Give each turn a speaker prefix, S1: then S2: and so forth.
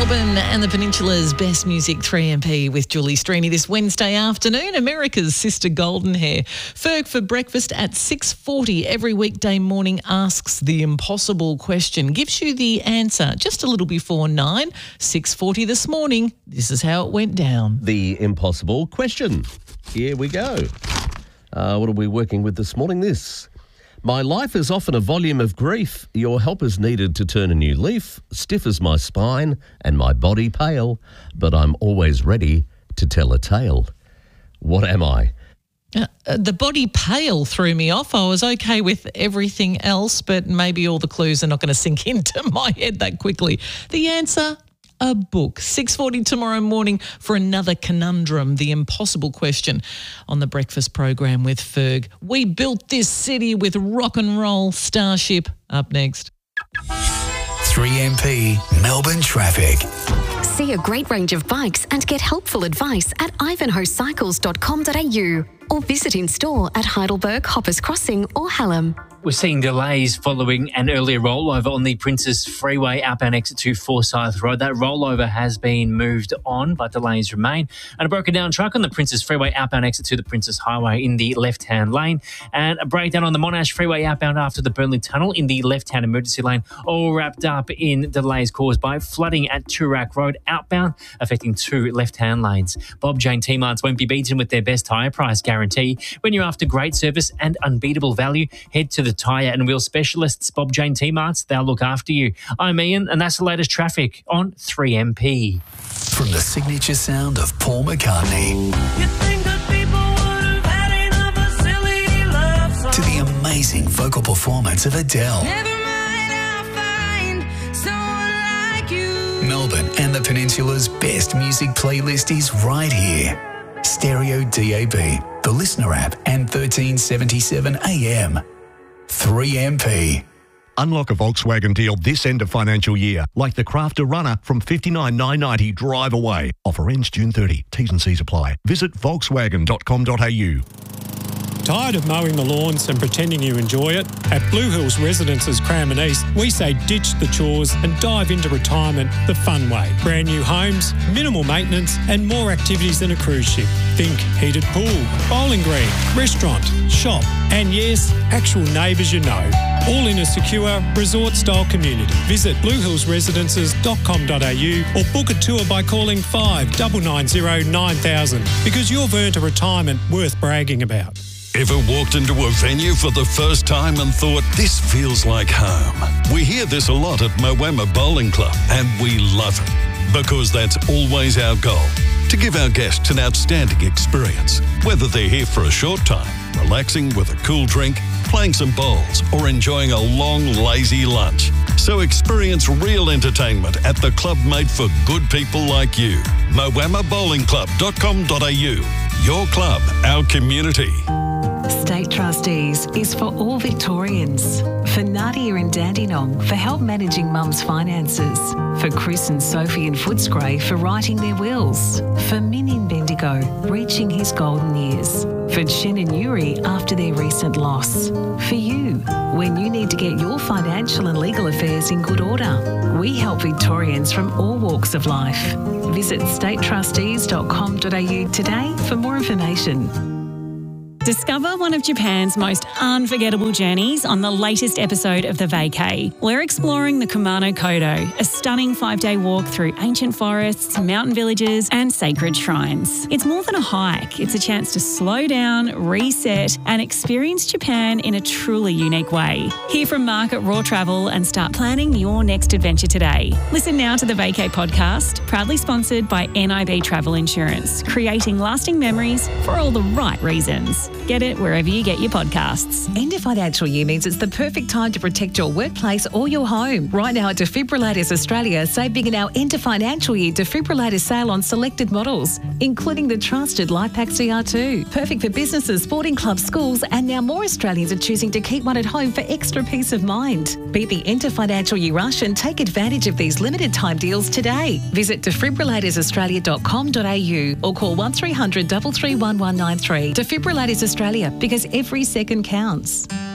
S1: Melbourne and the Peninsula's best music, 3MP with Julie Streeny this Wednesday afternoon. America's sister Golden Hair. Ferg for breakfast at 6:40 every weekday morning asks the impossible question, gives you the answer just a little before 9, 6:40 this morning. This is how it went down.
S2: The impossible question. Here we go. What are we working with this morning? This. My life is often a volume of grief. Your help is needed to turn a new leaf. Stiff as my spine and my body pale, but I'm always ready to tell a tale. What am I?
S1: The body pale threw me off. I was okay with everything else, but maybe all the clues are not going to sink into my head that quickly. The answer? A book. 6:40 tomorrow morning for another conundrum, the impossible question on the breakfast program with Ferg. We built this city with rock and roll. Starship up next.
S3: 3MP Melbourne traffic.
S4: See a great range of bikes and get helpful advice at ivanhoecycles.com.au or visit in store at Heidelberg, Hoppers Crossing or Hallam.
S5: We're seeing delays following an earlier rollover on the Princes Freeway outbound exit to Forsyth Road. That rollover has been moved on, but delays remain. And a broken down truck on the Princes Freeway outbound exit to the Princes Highway in the left-hand lane. And a breakdown on the Monash Freeway outbound after the Burnley Tunnel in the left-hand emergency lane, all wrapped up in delays caused by flooding at Toorak Road outbound, affecting 2 left-hand lanes. Bob Jane T-Marts won't be beaten with their best tyre price guarantee. When you're after great service and unbeatable value, head to the tyre and wheel specialists, Bob Jane T-Marts. They'll look after you. I'm Ian, and that's the latest traffic on 3MP.
S3: From the signature sound of Paul McCartney to the amazing vocal performance of Adele. Melbourne and the Peninsula's best music playlist is right here. Stereo DAB, the Listener app, and 1377 AM. 3MP.
S6: Unlock a Volkswagen deal this end of financial year, like the Crafter Runner from $59,990 drive away. Offer ends June 30. T's and C's apply. Visit volkswagen.com.au.
S7: Tired of mowing the lawns and pretending you enjoy it? At Blue Hills Residences Cranbourne East, we say ditch the chores and dive into retirement the fun way. Brand new homes, minimal maintenance and more activities than a cruise ship. Think heated pool, bowling green, restaurant, shop and yes, actual neighbours you know. All in a secure resort-style community. Visit bluehillsresidences.com.au or book a tour by calling 5990 9000 because you've earned a retirement worth bragging about.
S8: Ever walked into a venue for the first time and thought, this feels like home? We hear this a lot at Moama Bowling Club, and we love it because that's always our goal, to give our guests an outstanding experience, whether they're here for a short time, relaxing with a cool drink, playing some bowls, or enjoying a long, lazy lunch. So experience real entertainment at the club made for good people like you. moamabowlingclub.com.au. Your club, our community.
S9: State Trustees is for all Victorians. For Nadia in Dandenong for help managing mum's finances. For Chris and Sophie in Footscray for writing their wills. For Min in Bendigo reaching his golden years. For Chen and Yuri after their recent loss. For you when you need to get your financial and legal affairs in good order. We help Victorians from all walks of life. Visit statetrustees.com.au today for more information.
S10: Discover one of Japan's most unforgettable journeys on the latest episode of The Vacay. We're exploring the Kumano Kodo, a stunning 5-day walk through ancient forests, mountain villages and sacred shrines. It's more than a hike. It's a chance to slow down, reset and experience Japan in a truly unique way. Hear from Mark at Raw Travel and start planning your next adventure today. Listen now to The Vacay podcast, proudly sponsored by NIB Travel Insurance, creating lasting memories for all the right reasons. Get it wherever you get your podcasts.
S9: End of financial year means it's the perfect time to protect your workplace or your home. Right now at Defibrillators Australia, save big in our end of financial year defibrillator sale on selected models, including the trusted LifePak CR2. Perfect for businesses, sporting clubs, schools, and now more Australians are choosing to keep one at home for extra peace of mind. Beat the end of financial year rush and take advantage of these limited time deals today. Visit defibrillatoraustralia.com.au or call 1300 331 193. Defibrillators Australia, because every second counts.